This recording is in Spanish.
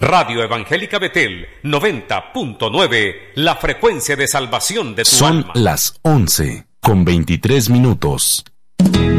Radio Evangélica Betel 90.9, la frecuencia de salvación de tu alma. Son las 11:23.